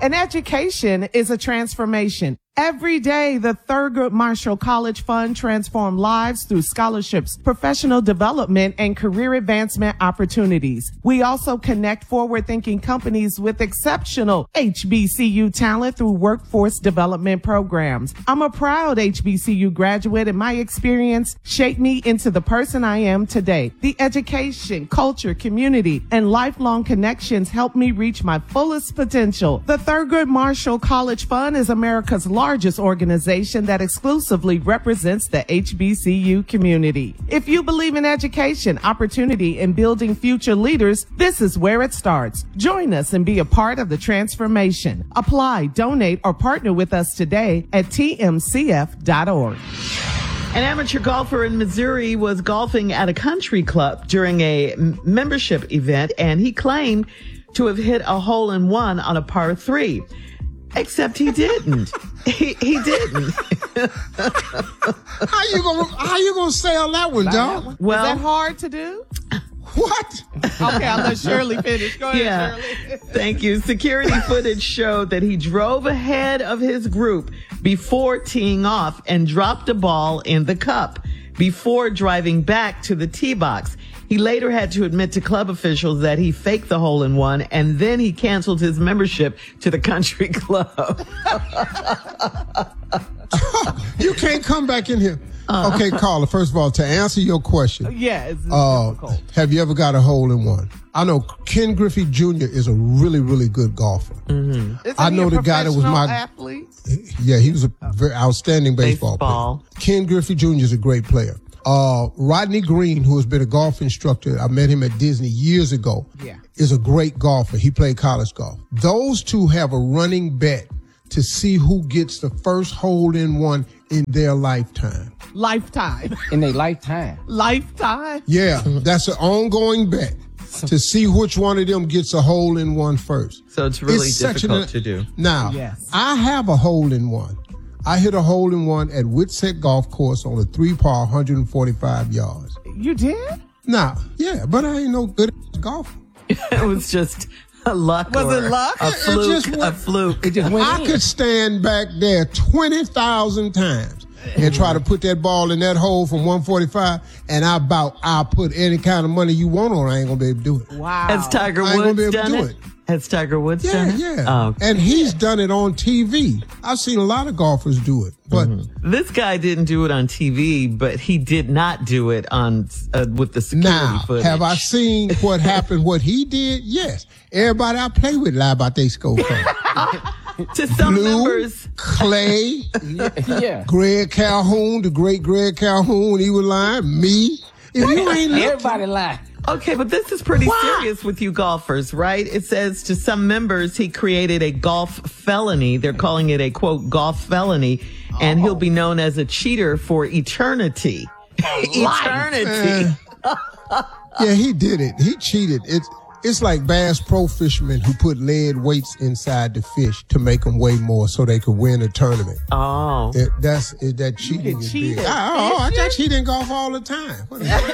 An education is a transformation. Every day, the Thurgood Marshall College Fund transforms lives through scholarships, professional development, and career advancement opportunities. We also connect forward-thinking companies with exceptional HBCU talent through workforce development programs. I'm a proud HBCU graduate, and my experience shaped me into the person I am today. The education, culture, community, and lifelong connections helped me reach my fullest potential. The Thurgood Marshall College Fund is America's largest organization that exclusively represents the HBCU community. If you believe in education, opportunity, and building future leaders, this is where it starts. Join us and be a part of the transformation. Apply, donate, or partner with us today at tmcf.org. An amateur golfer in Missouri was golfing at a country club during a membership event, and he claimed to have hit a hole-in-one on a par 3. Except he didn't. He didn't. How you gonna sell that one, John? Well, is that hard to do? What? Okay, I'll let Shirley finish. Go ahead, Shirley. Thank you. Security footage showed that he drove ahead of his group before teeing off and dropped a ball in the cup before driving back to the tee box. He later had to admit to club officials that he faked the hole-in-one, and then he canceled his membership to the country club. You can't come back in here. Okay, Carla, first of all, to answer your question. Yeah, it's difficult. Have you ever got a hole-in-one? I know Ken Griffey Jr. is a really, really good golfer. Mm-hmm. I know the guy that was my athlete. Yeah, he was a very outstanding baseball player. Ken Griffey Jr. is a great player. Rodney Green, who has been a golf instructor, I met him at Disney years ago, is a great golfer. He played college golf. Those two have a running bet to see who gets the first hole-in-one in their lifetime. Lifetime. In their lifetime. Lifetime? Yeah, that's an ongoing bet to see which one of them gets a hole-in-one first. So it's really difficult to do. Now, I have a hole-in-one. I hit a hole-in-one at Whitsett Golf Course on a 3-par, 145 yards. You did? Nah, yeah, but I ain't no good at golf. It was just a luck. Was it luck? A fluke. It just went I could stand back there 20,000 times and try to put that ball in that hole from 145, and I'll put any kind of money you want on. I ain't gonna be able to do it. Wow. Has Tiger Woods done it? Has Tiger Woods done it? Yeah. Oh, okay. And he's done it on TV. I've seen a lot of golfers do it. But this guy didn't do it on TV, but he did not do it on with the security footage. Have I seen what happened, what he did? Yes. Everybody I play with lie about their scorecard. To some members. Clay, Greg Calhoun, the great Greg Calhoun, when he was lying, me. If you ain't everybody lie. Okay, but this is pretty serious with you golfers, right? It says to some members he created a golf felony. They're calling it a, quote, golf felony, and he'll be known as a cheater for eternity. Eternity. Yeah, he did it. He cheated. It's like Bass Pro fishermen who put lead weights inside the fish to make them weigh more so they could win a tournament. Oh. That cheating is big. I cheat in golf all the time.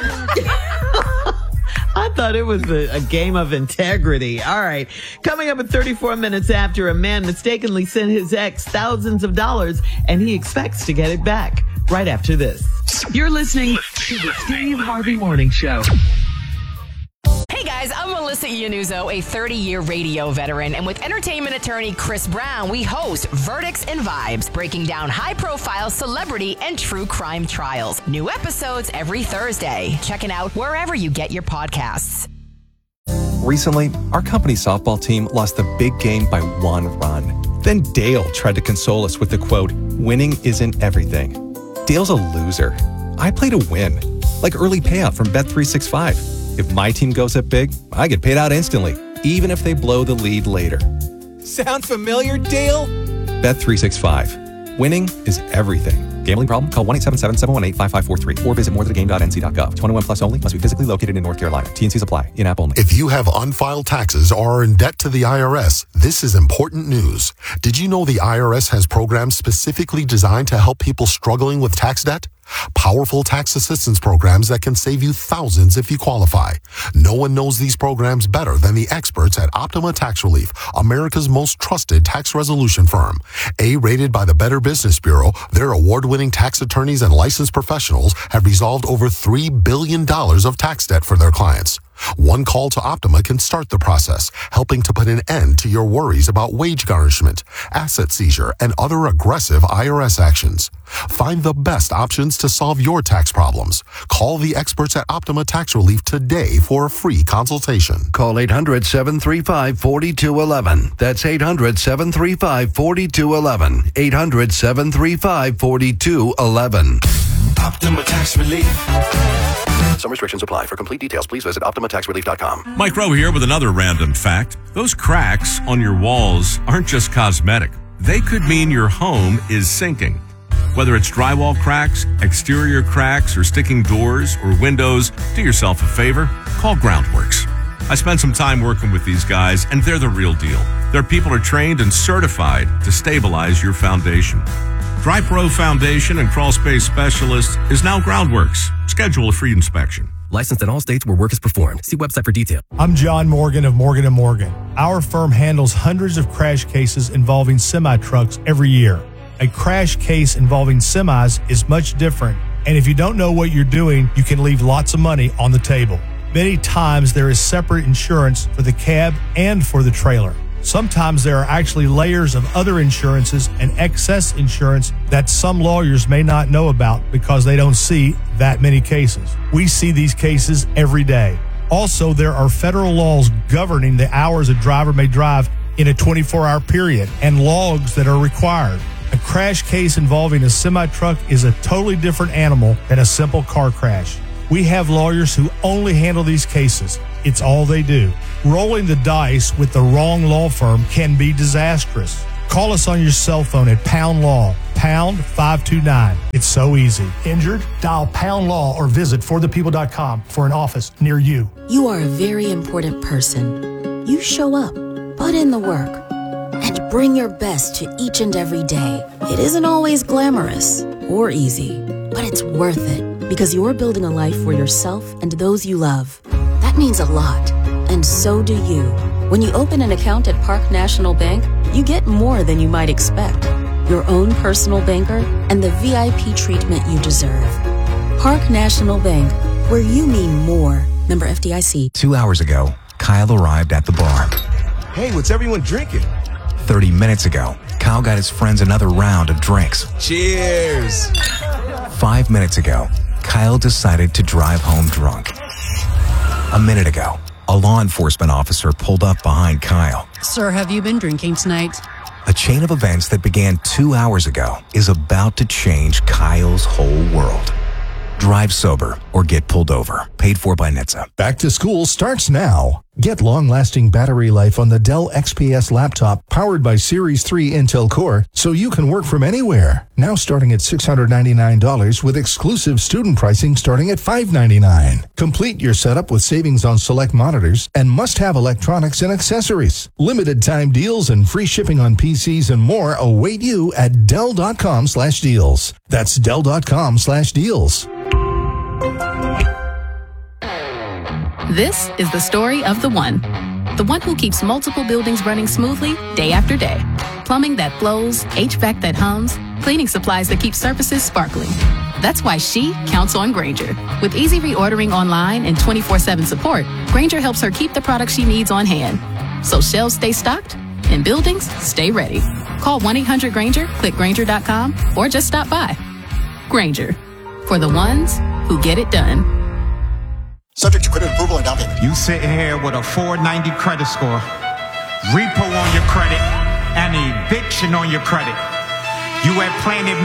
I thought it was a game of integrity. All right. Coming up at 34 minutes after, a man mistakenly sent his ex thousands of dollars, and he expects to get it back right after this. You're listening to the Steve Harvey Morning Show. Hey guys, I'm Melissa Iannuzzo, a 30-year radio veteran, and with entertainment attorney Chris Brown, we host Verdicts and Vibes, breaking down high-profile celebrity and true crime trials. New episodes every Thursday. Check it out wherever you get your podcasts. Recently, our company softball team lost the big game by 1 run. Then Dale tried to console us with the quote, "Winning isn't everything." Dale's a loser. I play to win, like early payout from Bet365. If my team goes up big, I get paid out instantly, even if they blow the lead later. Sound familiar, Dale? Bet365. Winning is everything. Gambling problem? Call 1-877-718-5543 or visit morethanagame.nc.gov. 21 plus only. Must be physically located in North Carolina. T&Cs apply. In-app only. If you have unfiled taxes or are in debt to the IRS, this is important news. Did you know the IRS has programs specifically designed to help people struggling with tax debt? Powerful tax assistance programs that can save you thousands if you qualify. No one knows these programs better than the experts at Optima Tax Relief, America's most trusted tax resolution firm. A-rated by the Better Business Bureau, their award-winning tax attorneys and licensed professionals have resolved over $3 billion of tax debt for their clients. One call to Optima can start the process, helping to put an end to your worries about wage garnishment, asset seizure, and other aggressive IRS actions. Find the best options to solve your tax problems. Call the experts at Optima Tax Relief today for a free consultation. Call 800-735-4211. That's 800-735-4211. 800-735-4211. Optima Tax Relief. Some restrictions apply. For complete details, please visit OptimaTaxRelief.com. Mike Rowe here with another random fact. Those cracks on your walls aren't just cosmetic. They could mean your home is sinking. Whether it's drywall cracks, exterior cracks, or sticking doors or windows, do yourself a favor. Call Groundworks. I spent some time working with these guys, and they're the real deal. Their people are trained and certified to stabilize your foundation. DryPro Foundation and Crawl Space Specialist is now Groundworks. Schedule a free inspection. Licensed in all states where work is performed. See website for detail. I'm John Morgan of Morgan & Morgan. Our firm handles hundreds of crash cases involving semi-trucks every year. A crash case involving semis is much different, and if you don't know what you're doing, you can leave lots of money on the table. Many times there is separate insurance for the cab and for the trailer. Sometimes there are actually layers of other insurances and excess insurance that some lawyers may not know about because they don't see that many cases. We see these cases every day. Also, there are federal laws governing the hours a driver may drive in a 24-hour period and logs that are required. A crash case involving a semi-truck is a totally different animal than a simple car crash. We have lawyers who only handle these cases. It's all they do. Rolling the dice with the wrong law firm can be disastrous. Call us on your cell phone at Pound Law, pound 529. It's so easy. Injured? Dial Pound Law or visit forthepeople.com for an office near you. You are a very important person. You show up, put in the work, and bring your best to each and every day. It isn't always glamorous or easy, but it's worth it because you're building a life for yourself and those you love. That means a lot, and so do you. When you open an account at Park National Bank, you get more than you might expect. Your own personal banker and the VIP treatment you deserve. Park National Bank, where you mean more. Member FDIC. 2 hours ago, Kyle arrived at the bar. Hey, what's everyone drinking? 30 minutes ago, Kyle got his friends another round of drinks. Cheers! 5 minutes ago, Kyle decided to drive home drunk. A minute ago, a law enforcement officer pulled up behind Kyle. Sir, have you been drinking tonight? A chain of events that began 2 hours ago is about to change Kyle's whole world. Drive sober or get pulled over. Paid for by NHTSA. Back to school starts now. Get long-lasting battery life on the Dell XPS laptop powered by Series 3 Intel Core so you can work from anywhere. Now starting at $699 with exclusive student pricing starting at $599. Complete your setup with savings on select monitors and must-have electronics and accessories. Limited time deals and free shipping on PCs and more await you at Dell.com/deals. That's Dell.com/deals. This is the story of the one who keeps multiple buildings running smoothly day after day. Plumbing that flows, HVAC that hums, cleaning supplies that keep surfaces sparkling. That's why she counts on Grainger. With easy reordering online and 24/7 support, Grainger helps her keep the products she needs on hand. So shelves stay stocked and buildings stay ready. Call 1-800-GRAINGER, click Grainger.com, or just stop by. Grainger, for the ones who get it done. Subject to credit approval and down payment. You sitting here with a 490 credit score, repo on your credit, and eviction on your credit. You at Planet